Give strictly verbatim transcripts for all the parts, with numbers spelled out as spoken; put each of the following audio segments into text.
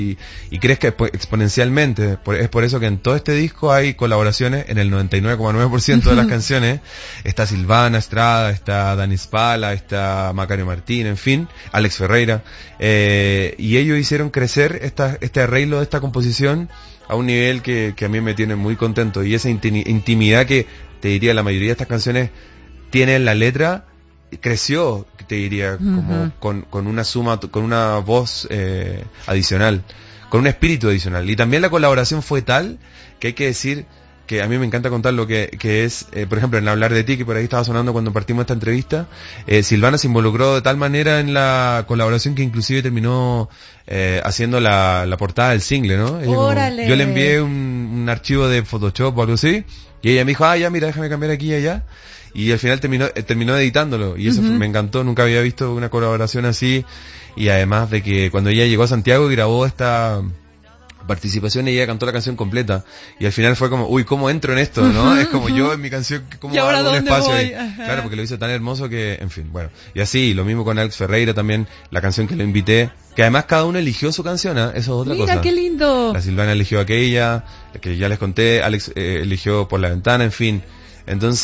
y, y crezca exponencialmente. Por, es por eso que en todo este disco hay colaboraciones en el noventa y nueve coma nueve por ciento de las canciones. Está Silvana Estrada, está Dani Spala, está Macario Martín, en fin, Alex Ferreira, eh, y ellos hicieron crecer esta, este arreglo de esta composición a un nivel que, que a mí me tiene muy contento, y esa intimidad que te diría la mayoría de estas canciones tiene en la letra creció, te diría, como uh-huh. con, con una suma, con una voz eh, adicional, con un espíritu adicional. Y también la colaboración fue tal que hay que decir que a mí me encanta contar lo que, que es, eh, por ejemplo, en Hablar de ti, que por ahí estaba sonando cuando partimos esta entrevista, eh, Silvana se involucró de tal manera en la colaboración que inclusive terminó eh, haciendo la, la portada del single, ¿no? ¡Órale! Como, yo le envié un, un archivo de Photoshop o algo así, y ella me dijo, ah, ya, mira, déjame cambiar aquí y allá. Y al final terminó, eh, terminó editándolo, y eso uh-huh. me encantó, nunca había visto una colaboración así, y además de que cuando ella llegó a Santiago y grabó esta participación, ella cantó la canción completa, y al final fue como, uy, ¿cómo entro en esto? ¿No? Uh-huh, es como uh-huh. yo en mi canción, ¿cómo hago un espacio ahí? Claro, porque lo hizo tan hermoso que, en fin, bueno, y así, lo mismo con Alex Ferreira también, la canción que lo invité, que además cada uno eligió su canción, ¿eh? Eso es otra Mira, cosa. Mira, qué lindo. La Silvana eligió aquella, que ya les conté, Alex eh, eligió Por la Ventana, en fin. Entonces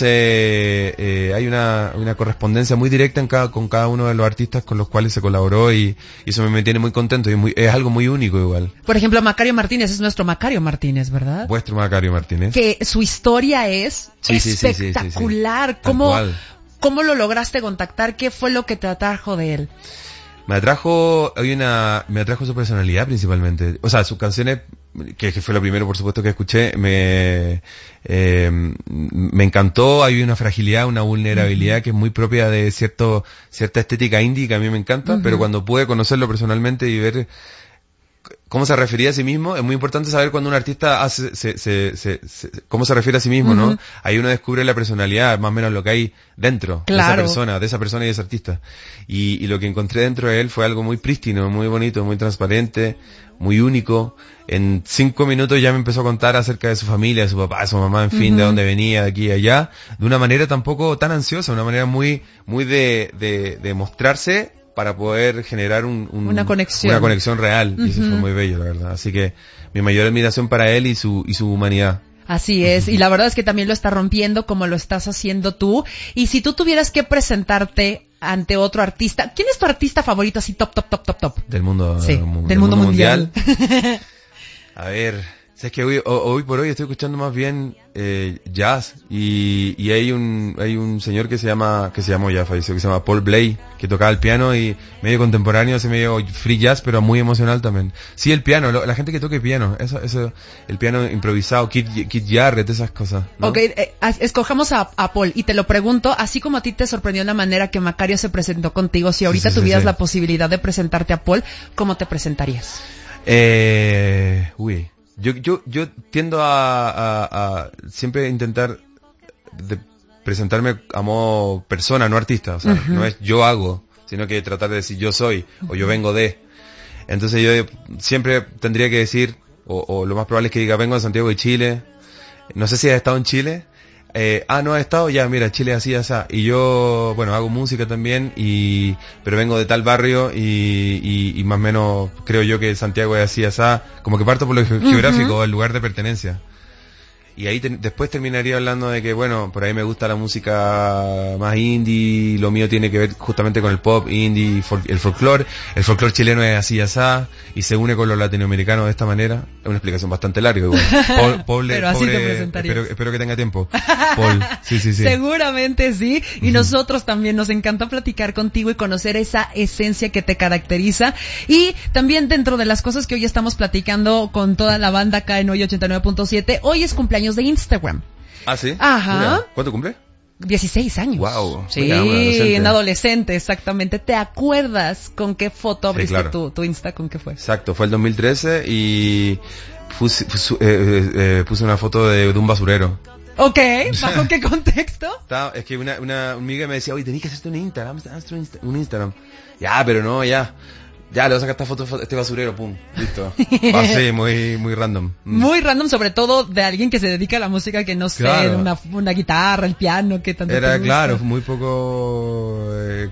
eh, hay una, una correspondencia muy directa en cada, con cada uno de los artistas con los cuales se colaboró, y, y eso me, me tiene muy contento, y muy, es algo muy único igual. Por ejemplo, Macario Martínez es nuestro Macario Martínez, ¿verdad? Vuestro Macario Martínez. Que su historia es sí, espectacular. Sí, sí, sí, sí. ¿Cómo, ¿Cómo lo lograste contactar? ¿Qué fue lo que te atrajo de él? Me atrajo, hay una, me atrajo su personalidad principalmente. O sea, sus canciones, que, que fue lo primero por supuesto que escuché, me, eh, me encantó. Hay una fragilidad, una vulnerabilidad uh-huh. que es muy propia de cierto, cierta estética indie que a mí me encanta, uh-huh. pero cuando pude conocerlo personalmente y ver cómo se refería a sí mismo, es muy importante saber cuando un artista hace, se, se, se, se cómo se refiere a sí mismo, uh-huh. ¿no? Ahí uno descubre la personalidad, más o menos lo que hay dentro claro. de esa persona, de esa persona y de ese artista. Y, y lo que encontré dentro de él fue algo muy prístino, muy bonito, muy transparente, muy único. En cinco minutos ya me empezó a contar acerca de su familia, de su papá, de su mamá, en fin, uh-huh. de dónde venía, de aquí y allá, de una manera tampoco tan ansiosa, una manera muy, muy de, de, de mostrarse para poder generar un, un, una conexión, una conexión real, uh-huh. y eso fue muy bello, la verdad. Así que mi mayor admiración para él y su, y su humanidad. Así es, y la verdad es que también lo está rompiendo como lo estás haciendo tú. Y si tú tuvieras que presentarte ante otro artista, ¿quién es tu artista favorito así top, top, top, top, top? Del mundo, sí, del, del mundo, mundo mundial. mundial. A ver, sabes que hoy, hoy por hoy estoy escuchando más bien eh, jazz, y, y hay un hay un señor que se llama, que se llamó ya falleció, que se llama Paul Bley, que tocaba el piano y medio contemporáneo, así medio free jazz, pero muy emocional también. Sí, el piano, lo, la gente que toque piano, eso, eso, el piano improvisado, Keith, Keith Jarrett, esas cosas, ¿no? Ok, eh, escojamos a, a Paul, y te lo pregunto, así como a ti te sorprendió la manera que Macario se presentó contigo, si ahorita sí, sí, tuvieras sí, sí. la posibilidad de presentarte a Paul, ¿cómo te presentarías? Eh, uy... Yo, yo, yo tiendo a, a, a siempre intentar de presentarme a modo persona, no artista. O sea, uh-huh. no es yo hago, sino que tratar de decir yo soy, uh-huh. o yo vengo de. Entonces yo siempre tendría que decir, o, o lo más probable es que diga, vengo de Santiago de Chile. No sé si has estado en Chile. Eh, ah, no has estado, ya, mira, Chile así, así. Y yo, bueno, hago música también, y pero vengo de tal barrio, y, y, y más o menos creo yo que Santiago es así, así. Como que parto por lo ge- geográfico, uh-huh. el lugar de pertenencia. Y ahí te, después terminaría hablando de que, bueno, por ahí me gusta la música más indie, lo mío tiene que ver justamente con el pop, indie, fol- el folclore. El folclore chileno es así, así, y se une con los latinoamericanos de esta manera. Es una explicación bastante larga, igual. Paul, Paul, Pero así pobre, te presentarías. Espero, espero que tenga tiempo. Paul, sí, sí, sí. Seguramente sí. Y uh-huh. nosotros también nos encanta platicar contigo y conocer esa esencia que te caracteriza. Y también dentro de las cosas que hoy estamos platicando con toda la banda acá en Hoy ochenta y nueve punto siete, hoy es cumpleaños de Instagram. ¿Ah, sí? Ajá. Mira, ¿cuánto cumple? dieciséis años. Wow. Sí, Mira, un adolescente. en adolescente, exactamente. ¿Te acuerdas con qué foto abriste sí, claro. tu, tu Insta? ¿Con qué fue? Exacto, fue el dos mil trece y puse, puse, eh, eh, puse una foto de, de un basurero. Ok, ¿bajo qué contexto? Estaba, es que una, una amiga me decía, oye, tenés que hacerte un Instagram, un Instagram. Ya, pero no, ya. Ya, le voy a sacar esta foto, este basurero, pum, listo. Así, muy, muy random. Mm. Muy random, sobre todo de alguien que se dedica a la música, que no sé, claro. una, una guitarra, el piano, que tanto Era, te gusta. claro, muy poco, eh,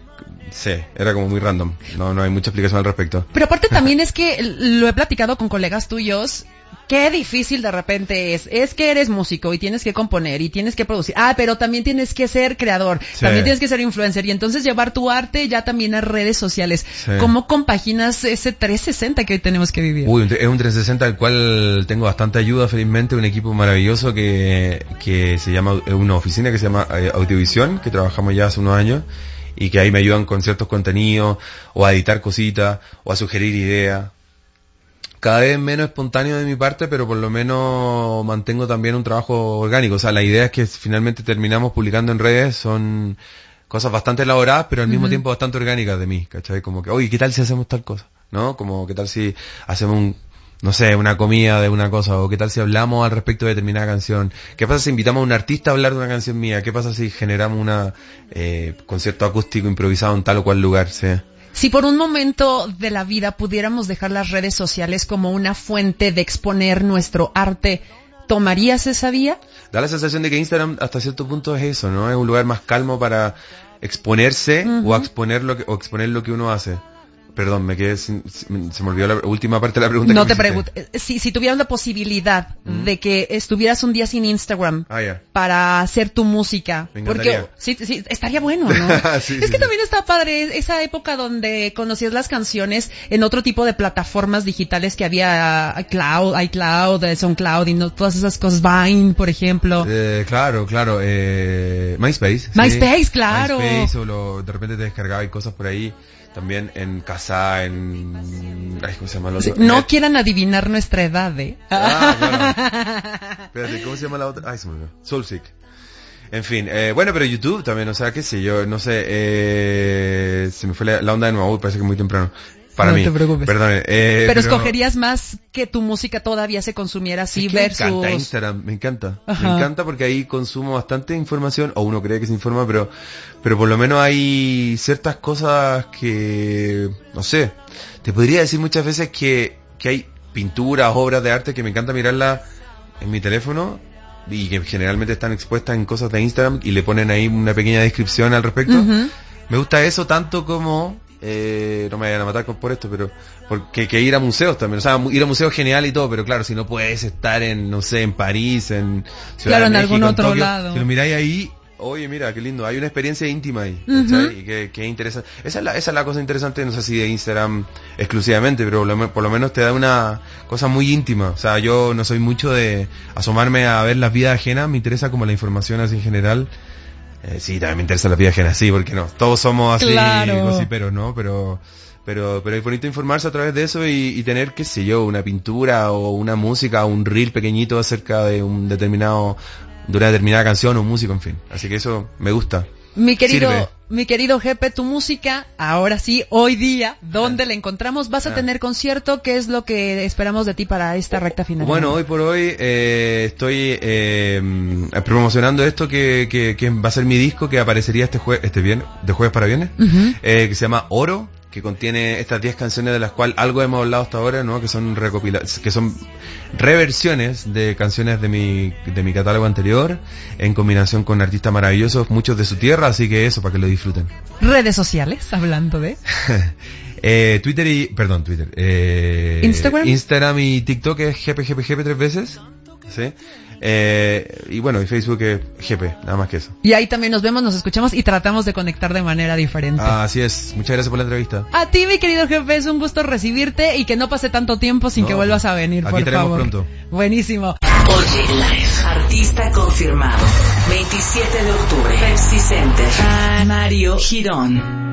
Sí, era como muy random. No, no hay mucha explicación al respecto. Pero aparte también es que lo he platicado con colegas tuyos. Qué difícil de repente es. Es que eres músico y tienes que componer y tienes que producir. Ah, pero también tienes que ser creador. Sí. También tienes que ser influencer. Y entonces llevar tu arte ya también a redes sociales. Sí. ¿Cómo compaginas ese trescientos sesenta que hoy tenemos que vivir? Uy, es un trescientos sesenta al cual tengo bastante ayuda, felizmente. Un equipo maravilloso que, que se llama, una oficina que se llama Audiovisión, que trabajamos ya hace unos años. Y que ahí me ayudan con ciertos contenidos, o a editar cositas, o a sugerir ideas. Cada vez menos espontáneo de mi parte, pero por lo menos mantengo también un trabajo orgánico. O sea, la idea es que finalmente terminamos publicando en redes, son cosas bastante elaboradas, pero al mismo uh-huh. tiempo bastante orgánicas de mí, ¿cachai? Como que, oye, ¿qué tal si hacemos tal cosa? ¿No? Como, ¿qué tal si hacemos un, no sé, una comida de una cosa? O ¿qué tal si hablamos al respecto de determinada canción? ¿Qué pasa si invitamos a un artista a hablar de una canción mía? ¿Qué pasa si generamos una eh, concierto acústico improvisado en tal o cual lugar? ¿Sí? Si por un momento de la vida pudiéramos dejar las redes sociales como una fuente de exponer nuestro arte, ¿tomarías esa vía? Da la sensación de que Instagram hasta cierto punto es eso, ¿no? Es un lugar más calmo para exponerse uh-huh. o, exponer lo que, o exponer lo que uno hace. Perdón, me quedé sin, se me olvidó la última parte de la pregunta. No te preguntes. Si, si tuvieras la posibilidad mm. de que estuvieras un día sin Instagram ah, yeah. para hacer tu música, me porque sí, sí, estaría bueno, ¿no? sí, es sí, que sí. también está padre esa época donde conocías las canciones en otro tipo de plataformas digitales que había iCloud, iCloud, SoundCloud y no, todas esas cosas, Vine, por ejemplo. Eh, claro, claro. Eh, MySpace. MySpace, sí. claro. MySpace, o lo, de repente te descargaba y cosas por ahí. También en Casa, en... Ay, ¿cómo se llama la otra? No Net. Quieran adivinar nuestra edad, ¿eh? Ah, bueno. Espérate, ¿cómo se llama la otra? Ay, se me olvidó. Soulseek. En fin, eh, bueno, pero YouTube también, o sea, qué sé yo, no sé, eh, se me fue la, la onda de nuevo, uy, parece que muy temprano. Para no mí. No te preocupes. Perdón. Eh, pero, pero escogerías más que tu música todavía se consumiera así es que versus... Me encanta Instagram, me encanta. Ajá. Me encanta porque ahí consumo bastante información, o uno cree que se informa, pero, pero por lo menos hay ciertas cosas que, no sé, te podría decir muchas veces que, que hay pinturas, obras de arte que me encanta mirarlas en mi teléfono y que generalmente están expuestas en cosas de Instagram y le ponen ahí una pequeña descripción al respecto. Uh-huh. Me gusta eso tanto como... Eh, no me vayan a matar por esto, pero porque que ir a museos también, o sea, ir a museos genial y todo, pero claro, si no puedes estar en, no sé, en París, en Ciudad claro, de en México, algún en otro Tokio, lado. Si lo miráis ahí, oye, mira, qué lindo, hay una experiencia íntima ahí, uh-huh. y que, que interesante. Esa es la, esa es la cosa interesante, no sé si de Instagram exclusivamente, pero por lo, por lo menos te da una cosa muy íntima. O sea, yo no soy mucho de asomarme a ver las vidas ajenas, me interesa como la información así en general. Eh, sí, también me interesa la vida ajena, sí, porque no, todos somos así, claro. gossiperos, ¿no? Pero, pero, pero es bonito informarse a través de eso y, y tener, qué sé yo, una pintura o una música o un reel pequeñito acerca de un determinado, de una determinada canción o música, en fin. Así que eso me gusta. Mi querido, Sirve. mi querido Jepe, tu música, ahora sí, hoy día, ¿dónde ah. la encontramos? ¿Vas a ah. tener concierto? ¿Qué es lo que esperamos de ti para esta recta final? Bueno, hoy por hoy eh, estoy eh, promocionando esto que, que, que va a ser mi disco que aparecería este jueves, este viernes, de jueves para viernes, uh-huh. eh, que se llama Oro, que contiene estas diez canciones de las cuales algo hemos hablado hasta ahora, ¿no? Que son recopila que son reversiones de canciones de mi de mi catálogo anterior, en combinación con artistas maravillosos, muchos de su tierra, así que eso, para que lo disfruten. Redes sociales, hablando de... eh, Twitter y... Perdón, Twitter. Eh, Instagram. Instagram y TikTok es G P G P G P tres veces, ¿sí? Eh, y bueno, y Facebook es G P, nada más que eso. Y ahí también nos vemos, nos escuchamos y tratamos de conectar de manera diferente. Ah, así es. Muchas gracias por la entrevista. A ti, mi querido jefe, es un gusto recibirte y que no pase tanto tiempo sin no, que vuelvas a venir, aquí por favor. Pronto. Buenísimo. Oye Live, artista confirmado. veintisiete de octubre, Pepsi Center. Mario Girón.